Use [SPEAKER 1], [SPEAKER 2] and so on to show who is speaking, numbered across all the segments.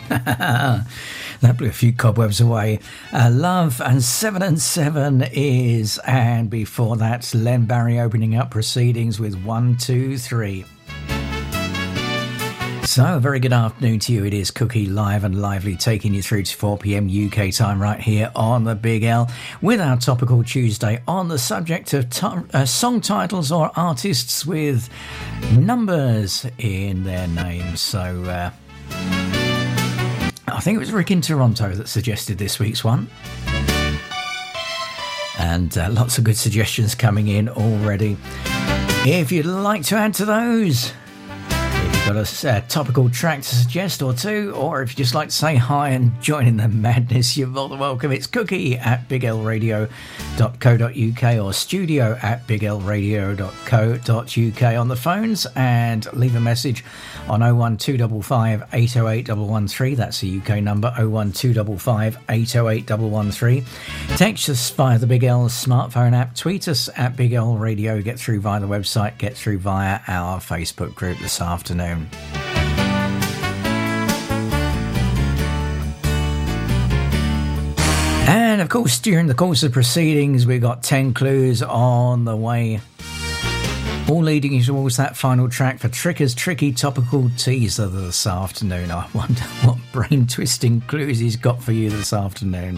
[SPEAKER 1] That blew a few cobwebs away. Love and 7 and 7 is, and before that, Len Barry opening up proceedings with 1, 2, 3. So, a very good afternoon to you. It is Cookie live and lively, taking you through to 4 p.m. UK time right here on the Big L with our Topical Tuesday on the subject of song titles or artists with numbers in their names. So, I think it was Rick in Toronto that suggested this week's one. And lots of good suggestions coming in already. If you'd like to add to those, got a topical track to suggest or two, or if you just like to say hi and join in the madness, you're more than welcome. It's cookie@biglradio.co.uk or studio@biglradio.co.uk on the phones, and leave a message on 01255 808 113. That's the UK number, 01255 808 113. Text us via the Big L smartphone app, tweet us at Big L Radio, get through via the website, get through via our Facebook group this afternoon. And of course, during the course of proceedings, we've got 10 clues on the way, all leading you towards that final track for Tricker's tricky topical teaser this afternoon. I wonder what brain-twisting clues he's got for you this afternoon.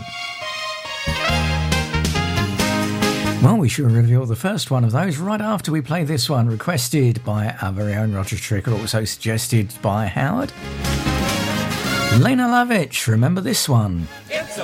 [SPEAKER 1] Well, we shall reveal the first one of those right after we play this one, requested by our very own Roger Tricker, also suggested by Howard. Lena Lovitch, remember this one?
[SPEAKER 2] It's a